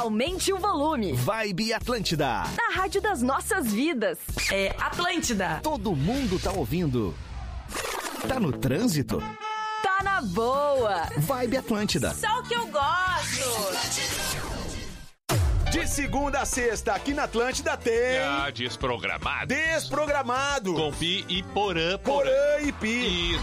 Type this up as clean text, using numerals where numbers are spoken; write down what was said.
Aumente o volume. Vibe Atlântida. Na rádio das nossas vidas. É Atlântida. Todo mundo tá ouvindo. Tá no trânsito? Tá na boa. Vibe Atlântida. Só o que eu gosto. De segunda a sexta, aqui na Atlântida tem... Desprogramado. Desprogramado. Com Pi e Porã. Porã e Pi. Isso.